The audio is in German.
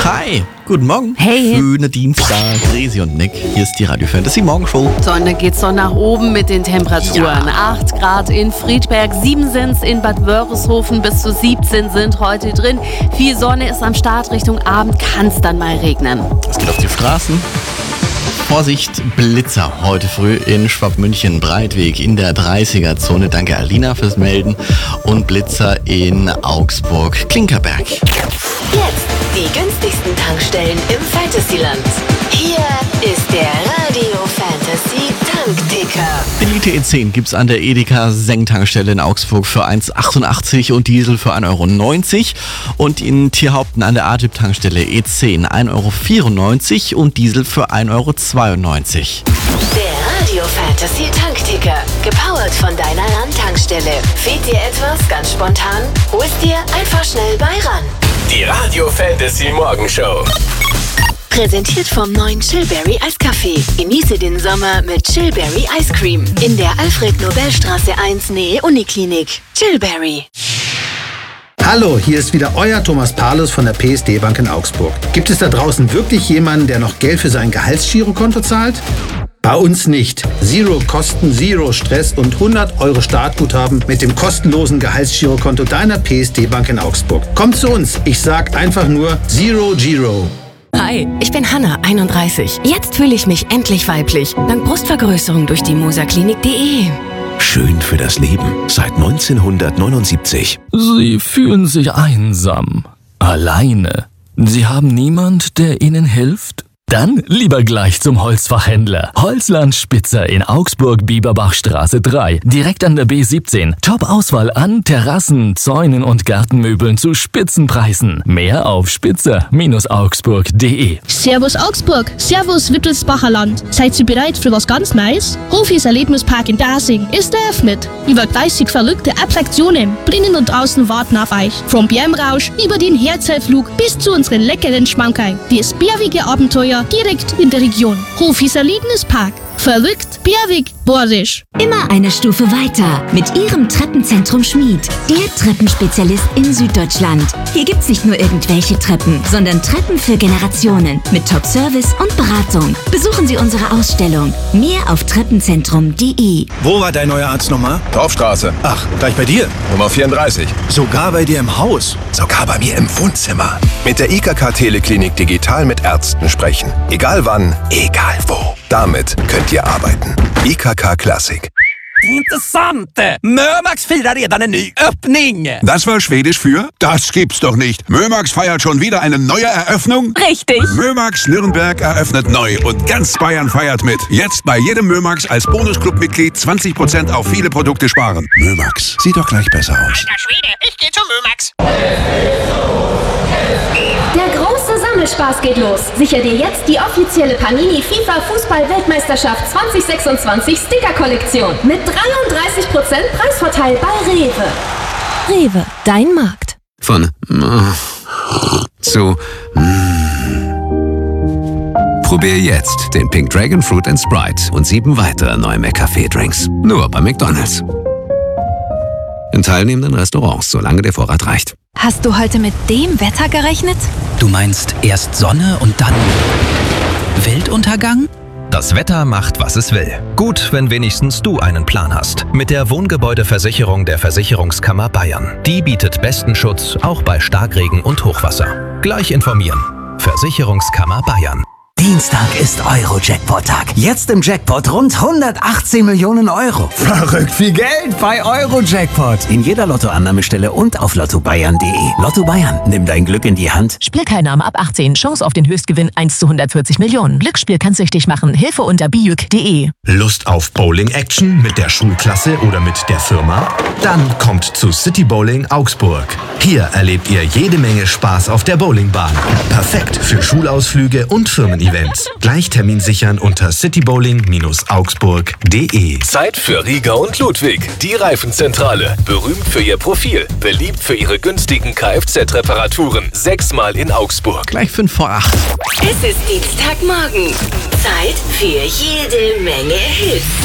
Hi, guten Morgen. Hey. Schöner Dienstag. Resi und Nick, hier ist die Radio Fantasy Morgenshow. So, und dann geht's doch nach oben mit den Temperaturen. 8 Grad in Friedberg, 7 sind's in Bad Wörishofen, bis zu 17 sind heute drin. Viel Sonne ist am Start, Richtung Abend kann's dann mal regnen. Es geht auf die Straßen. Vorsicht, Blitzer heute früh in Schwabmünchen, Breitweg in der 30er-Zone. Danke Alina fürs Melden. Und Blitzer in Augsburg, Klinkerberg. Jetzt die günstigsten Tankstellen im Fantasyland. Hier ist der Radio Fantasy Tankticker. Den Liter E10 gibt's an der Edeka Seng-Tankstelle in Augsburg für 1,88 und Diesel für 1,90 € und in Tierhaupten an der A-Typ-Tankstelle E10 1,94 € und Diesel für 1,92 €. Der Radio Fantasy Tankticker. Gepowert von deiner RAN-Tankstelle. Fehlt dir etwas ganz spontan? Hol's dir einfach schnell bei RAN. Die Radio Fantasy Morgenshow. Präsentiert vom neuen Chillberry Eiskaffee. Genieße den Sommer mit Chillberry Ice Cream. In der Alfred-Nobel-Straße 1 Nähe Uniklinik. Chillberry. Hallo, hier ist wieder euer Thomas Paulus von der PSD Bank in Augsburg. Gibt es da draußen wirklich jemanden, der noch Geld für sein Gehaltsgirokonto zahlt? Bei uns nicht. Zero Kosten, Zero Stress und 100 € Startguthaben mit dem kostenlosen Gehaltsgirokonto deiner PSD Bank in Augsburg. Kommt zu uns. Ich sag einfach nur Zero Giro. Hi, ich bin Hanna, 31. Jetzt fühle ich mich endlich weiblich. Dank Brustvergrößerung durch die moserklinik.de. Schön für das Leben. Seit 1979. Sie fühlen sich einsam, alleine. Sie haben niemand, der Ihnen hilft? Dann lieber gleich zum Holzfachhändler. Holzland Spitzer in Augsburg, Bieberbachstraße 3, direkt an der B17. Top-Auswahl an Terrassen, Zäunen und Gartenmöbeln zu Spitzenpreisen. Mehr auf spitzer-augsburg.de. Servus Augsburg, Servus Wittelsbacher Land. Seid ihr bereit für was ganz Neues? Hofis Erlebnispark in Dasing ist eröffnet. Über 30 verrückte Attraktionen drinnen und draußen warten auf euch. Vom Bärmrausch über den Herzellflug bis zu unseren leckeren Schmankerl. Das bärige Abenteuer direkt in der Region. Hofis Erlebnispark. Verrückt, bärwig, bordisch. Immer eine Stufe weiter mit Ihrem Treppenzentrum Schmied. Der Treppenspezialist in Süddeutschland. Hier gibt's nicht nur irgendwelche Treppen, sondern Treppen für Generationen mit Top-Service und Beratung. Besuchen Sie unsere Ausstellung. Mehr auf treppenzentrum.de. Wo war dein neuer Arzt nochmal? Dorfstraße. Ach, gleich bei dir? Nummer 34. Sogar bei dir im Haus? Sogar bei mir im Wohnzimmer. Mit der IKK Teleklinik digital mit Ärzten sprechen. Egal wann, egal wo. Damit könnt ihr arbeiten. IKK Klassik. Intressante! Mömax firar redan en ny öppning! Das war Schwedisch für? Das gibt's doch nicht. Mömax feiert schon wieder eine neue Eröffnung? Richtig! Mömax Nürnberg eröffnet neu und ganz Bayern feiert mit. Jetzt bei jedem Mömax als Bonusclub-Mitglied 20% auf viele Produkte sparen. Mömax, sieht doch gleich besser aus. Alter Schwede, ich geh zu Mömax! Der große Sammelspaß geht los. Sicher dir jetzt die offizielle Panini FIFA Fußball-Weltmeisterschaft 2026 Sticker-Kollektion mit 33% Preisvorteil bei Rewe. Rewe, dein Markt. Von zu Probier jetzt den Pink Dragon Fruit and Sprite und 7 weitere neue McCafé-Drinks. Nur bei McDonald's. In teilnehmenden Restaurants, solange der Vorrat reicht. Hast du heute mit dem Wetter gerechnet? Du meinst erst Sonne und dann Weltuntergang? Das Wetter macht, was es will. Gut, wenn wenigstens du einen Plan hast. Mit der Wohngebäudeversicherung der Versicherungskammer Bayern. Die bietet besten Schutz, auch bei Starkregen und Hochwasser. Gleich informieren. Versicherungskammer Bayern. Dienstag ist Euro-Jackpot-Tag. Jetzt im Jackpot rund 118 Millionen Euro. Verrückt viel Geld bei Euro-Jackpot. In jeder Lottoannahmestelle und auf lottobayern.de. Lotto Bayern, nimm dein Glück in die Hand. Spielteilnahme ab 18. Chance auf den Höchstgewinn 1 zu 140 Millionen. Glücksspiel kann süchtig machen. Hilfe unter biuk.de. Lust auf Bowling-Action mit der Schulklasse oder mit der Firma? Dann kommt zu City Bowling Augsburg. Hier erlebt ihr jede Menge Spaß auf der Bowlingbahn. Perfekt für Schulausflüge und Firmen-Events. Gleich Termin sichern unter citybowling-augsburg.de. Zeit für Rieger und Ludwig, die Reifenzentrale. Berühmt für ihr Profil, beliebt für ihre günstigen Kfz-Reparaturen. 6-mal in Augsburg. Gleich 5 vor 8. Es ist Dienstagmorgen. Zeit für jede Menge Hits.